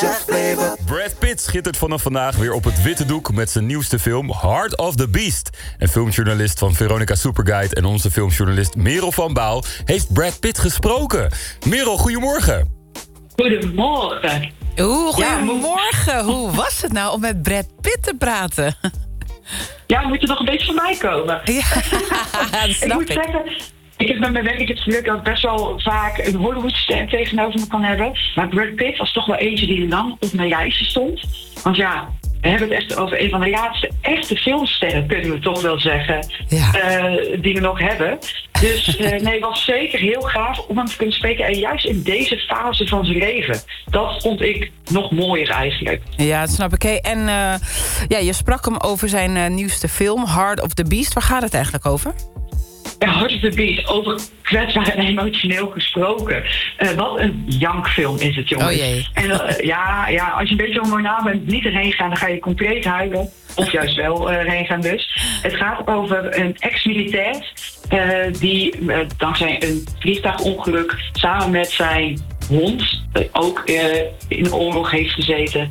Brad Pitt schittert vanaf vandaag weer op het witte doek met zijn nieuwste film Heart of the Beast. En filmjournalist van Veronica Superguide en onze filmjournalist Merel van Baal heeft Brad Pitt gesproken. Merel, goedemorgen. Goedemorgen. Goedemorgen. Hoe was het nou om met Brad Pitt te praten? Ja, moet er nog een beetje van mij komen. Ja, dat snap ik. Moet zeggen, ik heb met mijn werk het geluk dat ik best wel vaak een Hollywoodster tegenover me kan hebben. Maar Brad Pitt was toch wel eentje die lang op mijn lijstje stond. Want ja, we hebben het echt over een van de laatste echte filmsterren, kunnen we toch wel zeggen, die we nog hebben. Dus nee, het was zeker heel gaaf om hem te kunnen spreken. En juist in deze fase van zijn leven. Dat vond ik nog mooier eigenlijk. Ja, dat snap ik. Hey, en je sprak hem over zijn nieuwste film, Heart of the Beast. Waar gaat het eigenlijk over? Ja, Heart of the Beast, over kwetsbaar en emotioneel gesproken. Wat een jankfilm is het, jongens. Oh jee. En als je een beetje hormonaal bent, niet erheen gaan, dan ga je compleet huilen. Of juist wel erheen gaan dus. Het gaat over een ex-militair die dankzij een vliegtuigongeluk samen met zijn hond, ook in de oorlog heeft gezeten,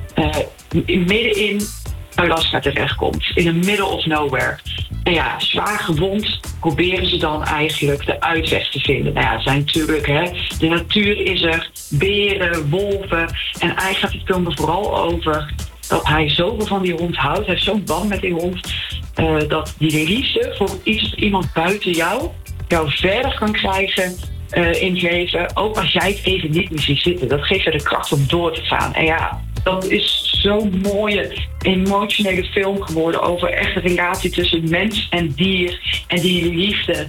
midden in Alaska terechtkomt. In the middle of nowhere. En ja, zwaar gewond proberen ze dan eigenlijk de uitweg te vinden. Nou ja, het zijn natuurlijk, de natuur is er, beren, wolven. En eigenlijk gaat het film er vooral over dat hij zoveel van die hond houdt. Hij heeft zo'n band met die hond. Dat die liefde voor iemand buiten jou verder kan krijgen in het leven. Ook als jij het even niet meer ziet zitten. Dat geeft je de kracht om door te gaan. En ja, dat is zo'n mooie, emotionele film geworden over echt de relatie tussen mens en dier en die liefde.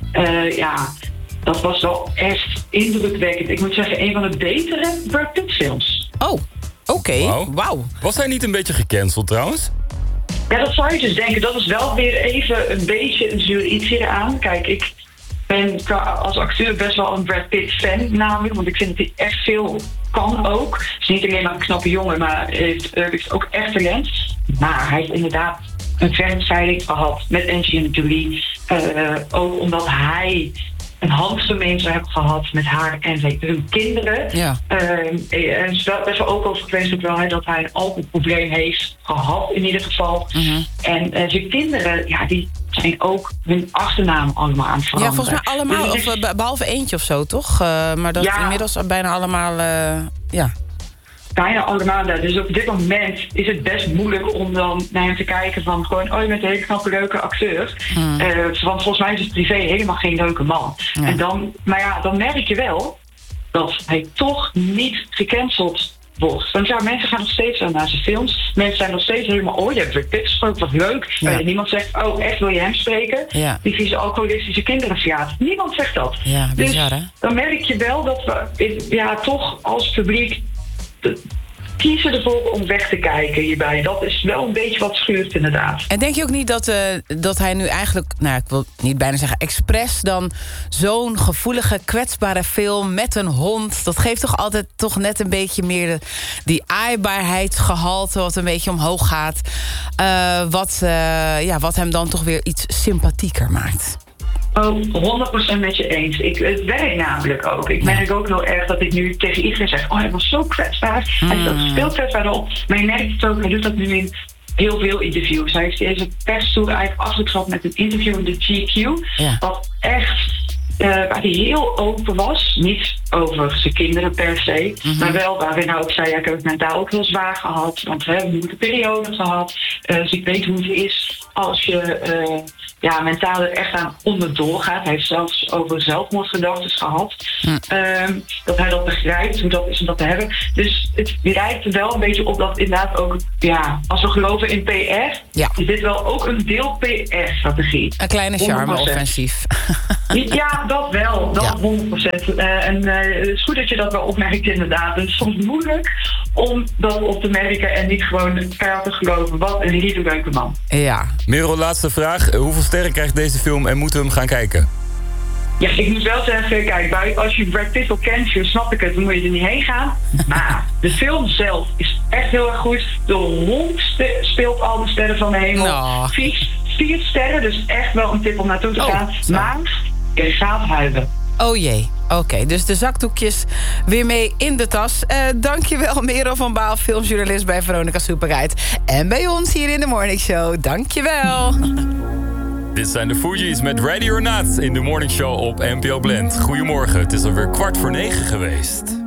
Dat was wel echt indrukwekkend. Ik moet zeggen, een van de betere Brad Pitt films. Oh, oké. Wauw. Was hij niet een beetje gecanceld trouwens? Ja, dat zou je dus denken. Dat is wel weer even een beetje een zuur iets hieraan. Kijk, ik ben als acteur best wel een Brad Pitt fan namelijk, want ik vind dat hij echt veel kan ook. Het is niet alleen maar een knappe jongen, maar heeft ook echt talent. Maar hij heeft inderdaad een vechtscheiding gehad met Angelina Jolie. Ook omdat hij een handgemeen zou hebben gehad met haar en hun kinderen. Ja. En er is best wel ook over geweest dat hij een alcoholprobleem heeft gehad in ieder geval. Mm-hmm. En zijn kinderen, die zijn ook hun achternaam allemaal aan het veranderen. Ja, volgens mij allemaal, dus behalve eentje of zo, toch? Maar dat inmiddels bijna allemaal, Bijna allemaal. Dus op dit moment is het best moeilijk om dan naar hem te kijken van gewoon, je bent een hele knappe, leuke acteur. Want volgens mij is het privé helemaal geen leuke man. Ja. En dan merk je wel dat hij toch niet gecanceld wordt. Want mensen gaan nog steeds naar zijn films. Mensen zijn nog steeds helemaal, je hebt Brad Pitt gesproken, wat leuk. Ja. Niemand zegt, echt wil je hem spreken? Ja. Die vieze alcoholistische kinderen verjaard. Niemand zegt dat. Ja, bizar, dus dan merk je wel dat we toch als publiek kiezen ervoor om weg te kijken hierbij. Dat is wel een beetje wat schuurt inderdaad. En denk je ook niet dat hij nu eigenlijk, ik wil niet bijna zeggen expres dan zo'n gevoelige, kwetsbare film met een hond, dat geeft toch altijd toch net een beetje meer die aaibaarheidsgehalte wat een beetje omhoog gaat, wat hem dan toch weer iets sympathieker maakt. Oh, 100% met je eens. Het werkt namelijk ook. Ik merk ook heel erg dat ik nu tegen iedereen zeg, hij was zo kwetsbaar. Hij speelt kwetsbaar op. Maar je merkt het ook, hij doet dat nu in heel veel interviews. Hij heeft deze perstour eigenlijk afgetrapt met een interview in de GQ. Ja. Wat echt, waar hij heel open was. Niet over zijn kinderen per se. Mm-hmm. Maar wel waar hij ook zei, ik heb het mentaal ook heel zwaar gehad. Want we hebben een moeilijke periode gehad. Dus ik weet hoe het is als je mentaal er echt aan onderdoor gaat. Hij heeft zelfs over zelfmoordgedachten gehad. Dat hij dat begrijpt, hoe dat is om dat te hebben. Dus het lijkt er wel een beetje op dat inderdaad ook, als we geloven in PR, is dit wel ook een deel PR-strategie. Een kleine charme-offensief. Ja, dat wel. Dat 100%. Het is goed dat je dat wel opmerkt inderdaad. Het is soms moeilijk om dat op te merken en niet gewoon keihard te geloven. Wat een lieve leuke man. Ja. Merel, laatste vraag. Hoeveel sterren krijgt deze film en moeten we hem gaan kijken? Ja, ik moet wel zeggen, kijk, als je Brad Pitt al kent, snap ik het, dan moet je er niet heen gaan. Maar de film zelf is echt heel erg goed. De hond speelt al de sterren van de hemel. No. 4 sterren, dus echt wel een tip om naartoe te gaan. Maar je gaat huilen. Oh jee, oké. Dus de zakdoekjes weer mee in de tas. Dankjewel, Merel van Baal, filmjournalist bij Veronica Superguide. En bij ons hier in de Morning Show. Dankjewel. Dit zijn de Fugees met Ready or Not in de Morning Show op NPO Blend. Goedemorgen, het is alweer 8:45 geweest.